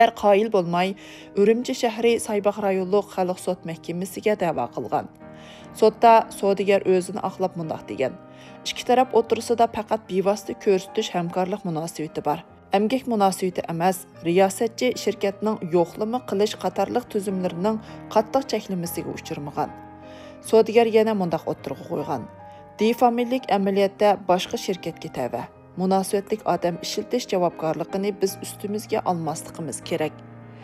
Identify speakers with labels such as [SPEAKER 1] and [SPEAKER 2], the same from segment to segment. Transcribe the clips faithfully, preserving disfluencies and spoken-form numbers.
[SPEAKER 1] Qoyil bo'lmay, Urumchi shahri Saybaq rayonluq xalq sot mahkamasiga da'vo qilgan. Sotda sodigar o'zini aqlab mundaq degan. Ikki taraf o'tirsida faqat bevosita ko'rsatish hamkorlik munosabati bor. Emgak munosabati emas, riyosatchi shirkatning yo'qlama qilish qatorliq tuzumlarining qattiq cheklamasiga uchirmagan. Sodigar yana mundaq o'tirg'i qo'ygan. Defamillik amaliyotda boshqa shirkatga tava. Munosabatlik odam ishiltish javobgarligini biz ustimizga olmasligimiz kerak.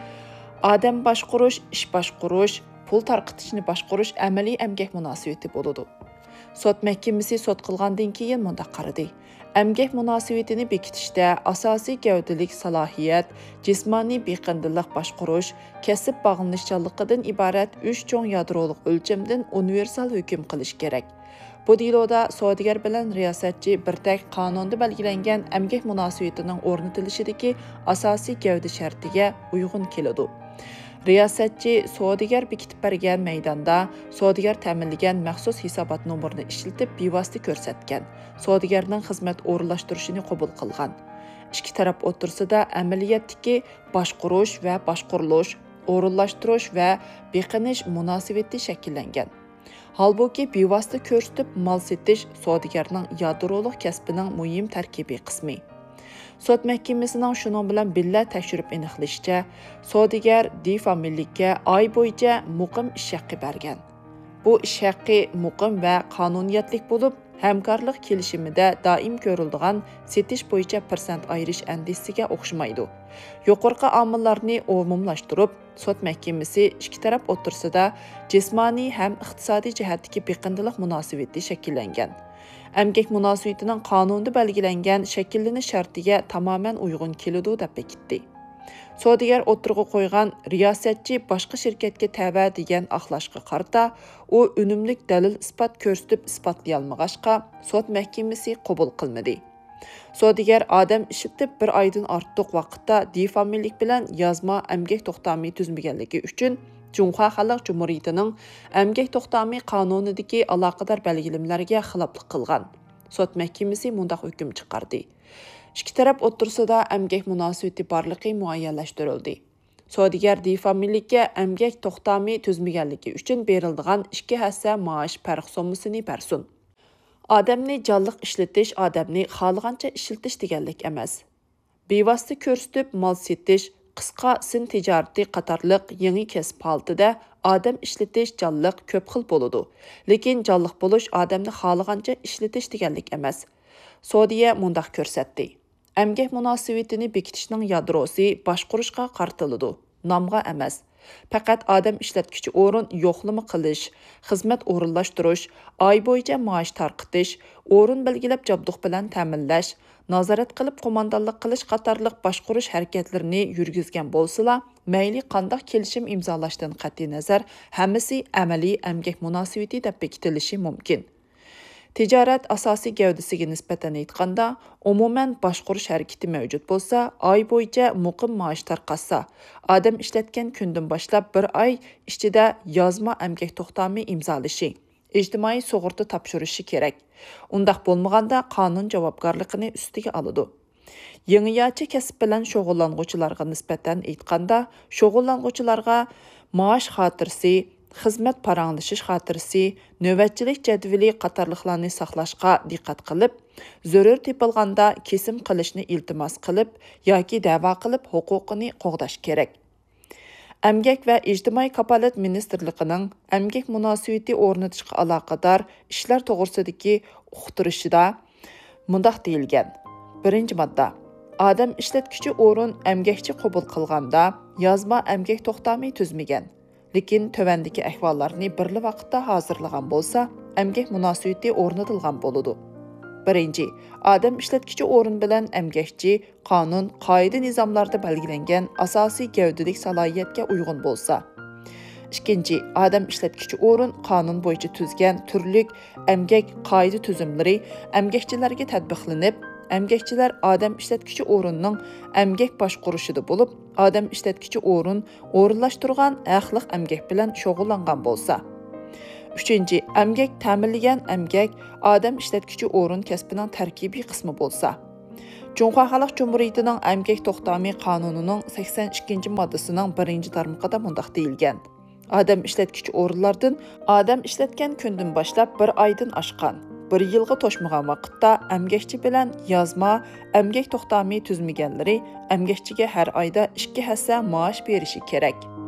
[SPEAKER 1] Odam boshqarish, ish boshqarish, pul tarqitishni boshqarish amaliy emgak munosabati bo'ladi. Sot mahkamasi sot qilgandan keyin mundaq qaradi. Emgak munosabatini bekitishda asosiy gavdalik salohiyat, jismoniy beqindillik boshqarish, kasb bog'lanishchanligidan iborat uch cho'ng yadroliq o'lchamdan universal hukm qilish kerak. Bu diloda sodigar bilan riyosatchi bir tek qonunda belgilangan emgak munosabatining o'rnatilishidagi asosiy gavda shartiga uyg'un keladi. Riyosatchi sodigar bekitib bergan maydonda sodigar ta'minlagan maxsus hisobot nomerini ishlatib bevosita ko'rsatgan. Sodigarning xizmat o'rinlashtirishini qabul qilgan. Ikki taraf o'tirsida amaliyotdagi boshqarish va boshqarilish, o'rinlashtirish va beqinish munosabati shakllangan. Halbuki bevosita ko'rsatib mal setish sodigarning yadroliq kasbining muhim tarkibiy qismi. Sot mahkamasining shuning bilan billa tekshirib aniqlashicha, sodigar defamillikka oy bo'yicha muqim ish haqqi bergan. Bu ish haqqi muqim va qonuniyatlik bo'lib, hamkorlik kelishimida doim ko'riladigan setish bo'yicha persent ayirish andisiga o'xshamaydi. Yuqorqi omillarni umumlashtirib, sot mahkamasi ikki taraf o'tirsida jismoniy ham iqtisodiy jihatdagi beqindilik munosabati shakllangan. Emgak munosabatining qonunda belgilangan shakllanish shartiga tamoman uyg'un keladi deb bekitdi. Sodigar o'tirg'i qo'ygan riyosatchi boshqa shirkatga tava degan aqlashga qarta, u unumlik dalil isbot ko'rsatib isbotlay olmag'achqa sot mahkamasi qabul qilmadi. Sodigar odam ishitib bir oydan ortiq vaqtda defamillik bilan yozma emgak to'xtami tuzmaganligi uchun Cumhuriyet Xalq Cumhuriyetining emgak to'xtami qonunidagi aloqador belgilamlarga xiloflik qilgan. Sot mahkamasi mundaq hukm chiqardi. Ikki taraf o'tirsida emgak munosabati borligi muayyanlashtirildi. Sodigar defamillikka emgak to'xtami tuzmaganligi uchun beriladigan ikki hassa maosh farq sommasini bersin. Odamni jonliq ishlatish odamni xohlagancha ishlatish deganlik emas. Bevosita ko'rsatib mal setish, qisqa sin tijarati qatorliq yangi kasb holatida odam ishlatish jonliq ko'p xil bo'ladi. Lekin jonliq bo'lish odamni xohlagancha ishlatish deganlik emas. Sodiya mundaq ko'rsatdi. Emgak munosabatini bekitishning yadrosi boshqarishga qartiladi, nomga emas. Faqat odam ishlatkichi o'rin yo'qlama qilish, xizmat o'rinlashtirish, oy bo'yicha maosh tarqitish, o'rin belgilab jabduq bilan ta'minlash, nazorat qilib qo'mondonlik qilish qatorliq boshqarish harakatlarini yurgizgan bo'lsa-la, mayli qandoq kelishim imzolashdan qat'iy nazar, hammasi amaliy emgak munosabati deb bekitilishi mumkin. Tijorat asosiy gavdasiga nisbatan aytganda, umuman boshqarish harakati mavjud bo'lsa, oy bo'yicha muqim maosh tarqatsa, odam ishlatgan kundan boshlab bir oy ichida yozma emgak to'xtami imzolashi, ijtimoiy sug'urta topshirishi kerak. Undaq bo'lmaganda qonun javobgarligini ustiga oladi. Yangiyachi kasb bilan shug'ullanuvchilarga nisbatan aytganda, shug'ullanuvchilarga maosh xotirasi, xizmat paranglashish xotirasi, navbatchilik jadvali qatorliqlarni saqlashga diqqat qilib, zarur tepilganda kesim qilishni iltimos qilib yoki da'vo qilib huquqini qo'g'dash kerak. Emgak va ijtimoiy kafolat ministrligining emgak munosabati o'rnatishga aloqador ishlar to'g'risidagi uqtirishida mundaq deyilgan. Birinchi modda. Odam ishlatkichi o'rin emgakchi qabul qilganda yozma emgak to'xtami tuzmagan. Lekin tövəndəki əhvallarını birli vaqtda hazırlagan bolsa, emgak munosabati o'rnatilgan bo'ladi. Birinci, odam ishlatkichi o'rin bilan emgakchi qonun, qoida nizomlarda belgilangan asosiy gavdalik salohiyatga uyg'un bo'lsa. Ikkinchi, odam ishlatkichi o'rin qonun bo'yicha tuzgan turlik emgak qoida tuzumlari emgakchilarga tatbiqlanib, emgakchilar odam ishlatkichi o'rinning emgak boshqarishida bo'lib, odam ishlatkichi o'rin o'rinlashtirgan haqliq emgak bilan shug'ullangan bo'lsa. Uchinchi, emgak ta'minlagan emgak odam ishlatkichi o'rin kasbining tarkibiy qismi bo'lsa. Cumhuriyet Xalq Cumhuriyetining Əmgək Toxtami Qanununing sakson ikkinchi moddasining birinchi tarmog'ida mundaq deyilgan. Adam ishlatkichi o'rinlardan adam ishlatgan kundan boshlab bir oydan oshgan, bir yilga to'shmagan vaqtda əmgəkçi bilan yozma əmgək to'xtami tuzmaganlari əmgəkchiga har oyda ikki hassa maosh berishi kerak.